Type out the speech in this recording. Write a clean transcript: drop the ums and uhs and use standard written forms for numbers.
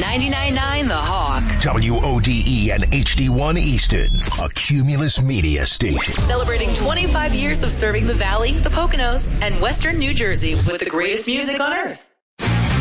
99.9 The Hawk. WODE and HD1 Easton, a Cumulus Media station. Celebrating 25 years of serving the Valley, the Poconos, and Western New Jersey with the greatest music on earth.